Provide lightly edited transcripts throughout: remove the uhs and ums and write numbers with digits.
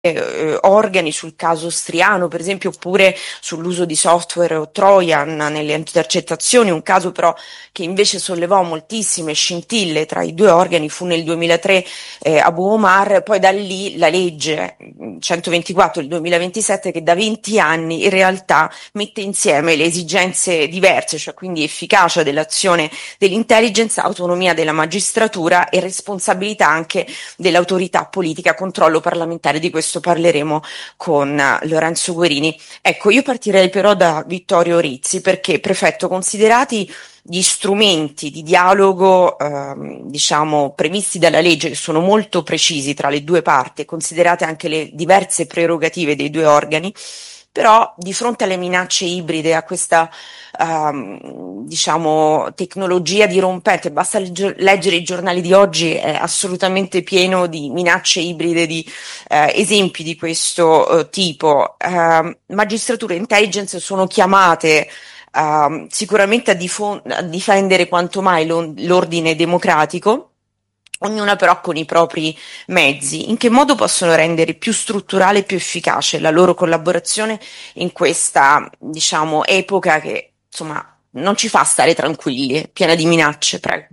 organi sul caso Striano, per esempio, oppure sull'uso di software o Trojan nelle intercettazioni, un caso però che invece sollevò moltissime scintille tra i due organi fu nel 2003 Abu Omar, poi da lì la legge 124 del 2027 che da 20 anni in realtà mette insieme le esigenze diverse, cioè quindi efficacia dell'azione dell'intelligence, autonomia della magistratura e responsabilità anche dell'autorità politica, controllo parlamentare. Di questo parleremo con Lorenzo Guerini. Ecco, io partirei però da Vittorio Rizzi perché, prefetto, considerati gli strumenti di dialogo, diciamo, previsti dalla legge, che sono molto precisi tra le due parti, e considerate anche le diverse prerogative dei due organi, però di fronte alle minacce ibride, a questa diciamo, tecnologia dirompente, basta leggere i giornali di oggi, è assolutamente pieno di minacce ibride, di esempi di questo tipo. Magistratura e intelligence sono chiamate sicuramente a difendere quanto mai l'ordine democratico, ognuna però con i propri mezzi. In che modo possono rendere più strutturale e più efficace la loro collaborazione in questa, diciamo, epoca che, insomma, non ci fa stare tranquilli, è piena di minacce, prego.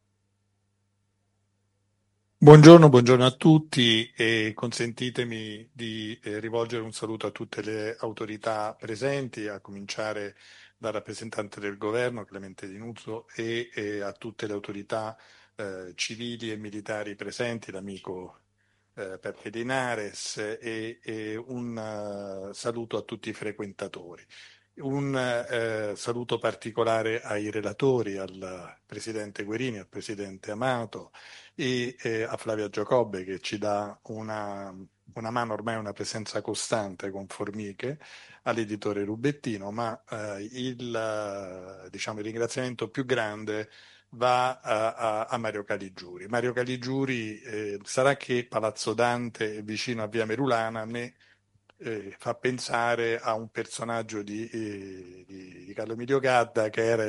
Buongiorno a tutti e consentitemi di rivolgere un saluto a tutte le autorità presenti, a cominciare dal rappresentante del governo, Clemente Di Nuzzo, e a tutte le autorità civili e militari presenti, l'amico Peppe Linares e un saluto a tutti i frequentatori. Un saluto particolare ai relatori, al Presidente Guerini, al Presidente Amato e a Flavia Giacobbe che ci dà una mano, ormai una presenza costante con Formiche, all'editore Rubettino, ma diciamo, il ringraziamento più grande va a Mario Caligiuri. Mario Caligiuri, sarà che Palazzo Dante è vicino a Via Merulana, a me fa pensare a un personaggio di Carlo Emilio Gadda che era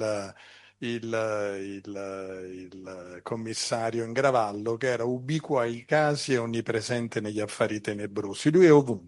il commissario Ingravallo, che era ubiquo ai casi e onnipresente negli affari tenebrosi. Lui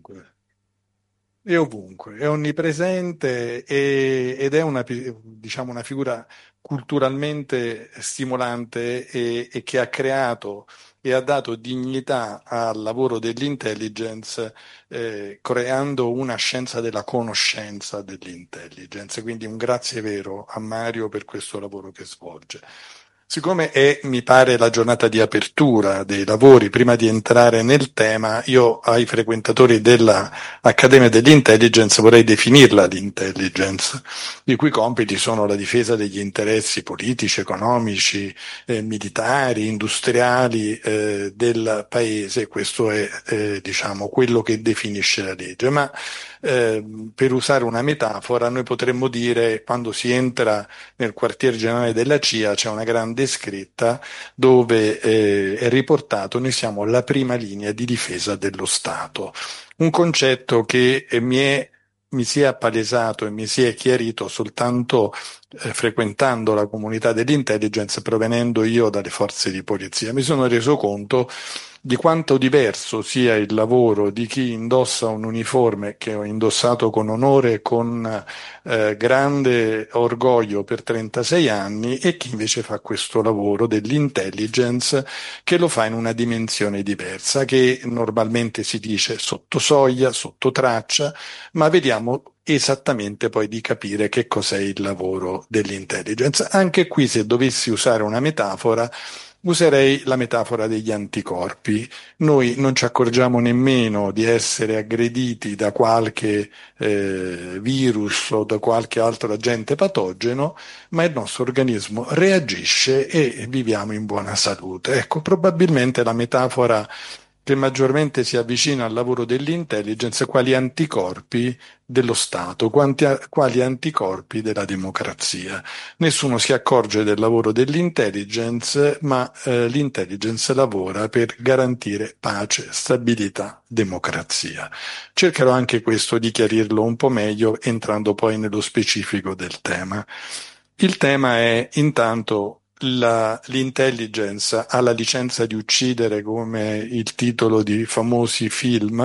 è ovunque, è onnipresente ed è diciamo, una figura culturalmente stimolante e che ha creato e ha dato dignità al lavoro dell'intelligence, creando una scienza della conoscenza dell'intelligence. Quindi un grazie vero a Mario per questo lavoro che svolge. Siccome è, mi pare, la giornata di apertura dei lavori, prima di entrare nel tema, io ai frequentatori dell'Accademia dell'Intelligence vorrei definirla l'intelligence, i cui compiti sono la difesa degli interessi politici, economici, militari, industriali del paese. Questo è diciamo quello che definisce la legge. Ma per usare una metafora, noi potremmo dire quando si entra nel quartier generale della CIA c'è una grande scritta dove è riportato: noi siamo la prima linea di difesa dello Stato. Un concetto che mi si è appalesato e mi si è chiarito soltanto frequentando la comunità dell'intelligence, provenendo io dalle forze di polizia. Mi sono reso conto di quanto diverso sia il lavoro di chi indossa un uniforme che ho indossato con onore e con grande orgoglio per 36 anni, e chi invece fa questo lavoro dell'intelligence, che lo fa in una dimensione diversa, che normalmente si dice sotto soglia, sotto traccia, ma vediamo esattamente poi di capire che cos'è il lavoro dell'intelligence. Anche qui, se dovessi usare una metafora, userei la metafora degli anticorpi. Noi non ci accorgiamo nemmeno di essere aggrediti da qualche virus o da qualche altro agente patogeno, ma il nostro organismo reagisce e viviamo in buona salute. Ecco, probabilmente la metafora che maggiormente si avvicina al lavoro dell'intelligence, quali anticorpi dello Stato, quali anticorpi della democrazia. Nessuno si accorge del lavoro dell'intelligence, ma l'intelligence lavora per garantire pace, stabilità, democrazia. Cercherò anche questo di chiarirlo un po' meglio, entrando poi nello specifico del tema. Il tema è intanto l'intelligence ha la licenza di uccidere, come il titolo di famosi film,